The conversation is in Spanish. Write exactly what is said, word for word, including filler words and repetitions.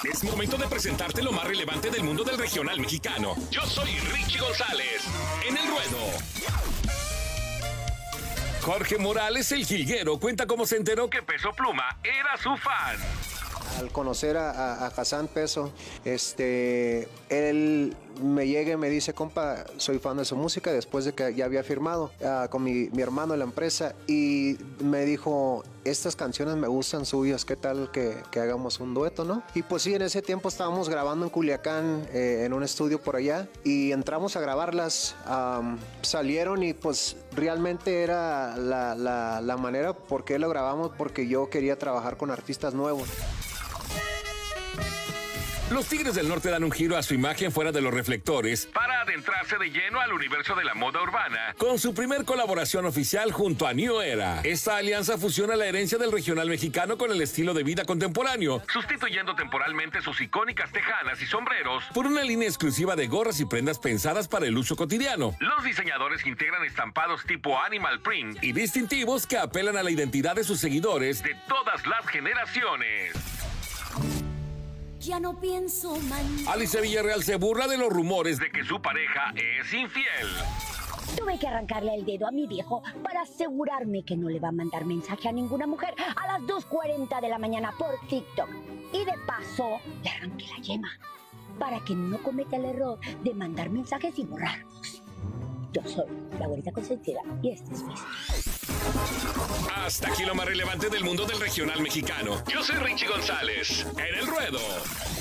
Es momento de presentarte lo más relevante del mundo del regional mexicano. Yo soy Richie González, en El Ruedo. Jorge Morales, el jilguero, cuenta cómo se enteró que Peso Pluma era su fan. Al conocer a, a, a Hassan Peso, este, él me llega y me dice, compa, soy fan de su música, después de que ya había firmado uh, con mi, mi hermano en la empresa, y me dijo, estas canciones me gustan suyas, ¿qué tal que, que hagamos un dueto, no? Y pues sí, en ese tiempo estábamos grabando en Culiacán, eh, en un estudio por allá, y entramos a grabarlas, um, salieron y pues realmente era la, la, la manera por qué lo grabamos, porque yo quería trabajar con artistas nuevos. Los Tigres del Norte dan un giro a su imagen fuera de los reflectores para adentrarse de lleno al universo de la moda urbana con su primer colaboración oficial junto a New Era. Esta alianza fusiona la herencia del regional mexicano con el estilo de vida contemporáneo, sustituyendo temporalmente sus icónicas tejanas y sombreros por una línea exclusiva de gorras y prendas pensadas para el uso cotidiano. Los diseñadores integran estampados tipo animal print y distintivos que apelan a la identidad de sus seguidores de todas las generaciones. Ya no pienso mal. Alice Villarreal se burla de los rumores de que su pareja es infiel. Tuve que arrancarle el dedo a mi viejo para asegurarme que no le va a mandar mensaje a ninguna mujer a las dos cuarenta de la mañana por TikTok. Y de paso, le arranqué la yema para que no cometa el error de mandar mensajes y borrarlos. Yo soy la güerita consentida y este es mi historia. Hasta aquí lo más relevante del mundo del regional mexicano. Yo soy Richie González, en El Ruedo.